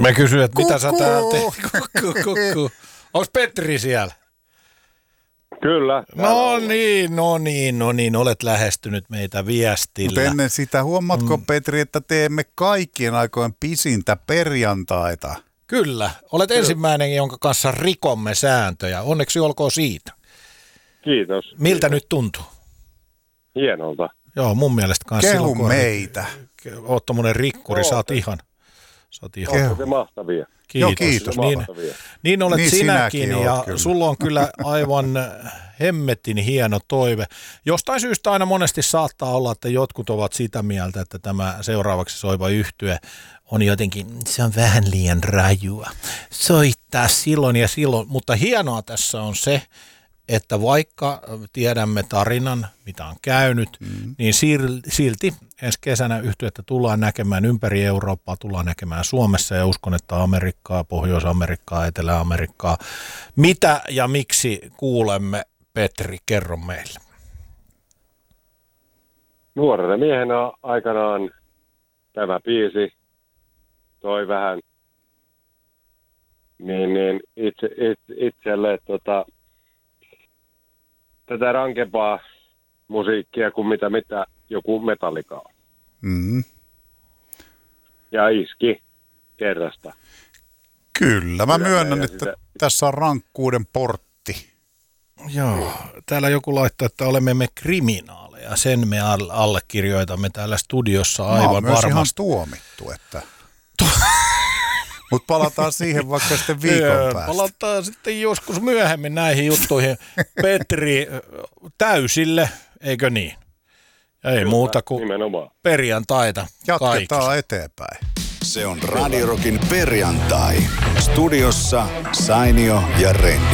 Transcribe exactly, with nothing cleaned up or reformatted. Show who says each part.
Speaker 1: Mä kysyin, että mitä sä täällä teet? Kukku, kukku. Onks Petri siellä?
Speaker 2: Kyllä.
Speaker 1: No niin, no niin, no niin, olet lähestynyt meitä viestillä.
Speaker 3: Mutta ennen sitä, huomaatko mm. Petri, että teemme kaikkien aikojen pisintä perjantaita?
Speaker 1: Kyllä, olet Kyllä. ensimmäinen, jonka kanssa rikomme sääntöjä. Onneksi olkoon siitä.
Speaker 2: Kiitos.
Speaker 1: Miltä
Speaker 2: Kiitos.
Speaker 1: nyt tuntuu?
Speaker 2: Hienolta.
Speaker 1: Joo, mun mielestä kanssa.
Speaker 3: Kehu
Speaker 1: silloin,
Speaker 3: meitä.
Speaker 1: Oot tommonen rikkuri,
Speaker 2: Joo,
Speaker 1: sä oot ihan. Sä oot ihan.
Speaker 2: Kehu. Te mahtavia.
Speaker 1: Kiitos.
Speaker 3: Joo, kiitos.
Speaker 1: Niin, niin olet
Speaker 3: niin
Speaker 1: sinäkin,
Speaker 3: sinäkin
Speaker 1: ja
Speaker 3: oot, kyllä.
Speaker 1: sulla on kyllä aivan hemmetin hieno toive. Jostain syystä aina monesti saattaa olla, että jotkut ovat sitä mieltä, että tämä seuraavaksi soiva yhtye on jotenkin, se on vähän liian rajua. Soittaa silloin ja silloin, mutta hienoa tässä on se, että vaikka tiedämme tarinan, mitä on käynyt, mm. niin silti ensi kesänä yhtyettä tullaan näkemään ympäri Eurooppaa, tullaan näkemään Suomessa ja uskon, että Amerikkaa, Pohjois-Amerikkaa, Etelä-Amerikkaa. Mitä ja miksi kuulemme, Petri, kerro meille.
Speaker 2: Nuorena miehenä aikanaan tämä biisi toi vähän niin, niin itse, itse, itselle tota, tätä rankempaa musiikkia kuin mitä, mitä joku Metallica on.
Speaker 3: Mm.
Speaker 2: Ja iski kerrasta.
Speaker 3: Kyllä, mä
Speaker 2: Kyllä,
Speaker 3: myönnän, että
Speaker 2: sitä...
Speaker 3: tässä on rankkuuden portti.
Speaker 1: Joo, täällä joku laittaa, että olemme me kriminaaleja. Sen me allekirjoitamme täällä studiossa aivan varmasti.
Speaker 3: Mä oon myös ihan tuomittu, että... Mutta palataan siihen vaikka sitten viikon päästä.
Speaker 1: Palataan sitten joskus myöhemmin näihin juttuihin. Petri, täysille, eikö niin? Ja ei Kyllä, muuta kuin nimenomaan. Perjantaita.
Speaker 3: Jatketaan
Speaker 1: kaikki.
Speaker 3: eteenpäin.
Speaker 4: Se on Radio Rockin perjantai. Studiossa Sainio ja Rendi.